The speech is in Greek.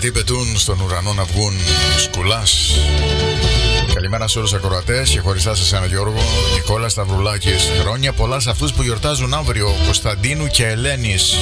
Γιατί πετούν στον ουρανό να βγουν σκουλάς. Καλημέρα σε όλους τους ακροατές και χωριστά σε εσένα Γιώργο, Νικόλα Σταυρουλάκης. Χρόνια πολλά σε αυτούς που γιορτάζουν αύριο, Κωνσταντίνου και Ελένης.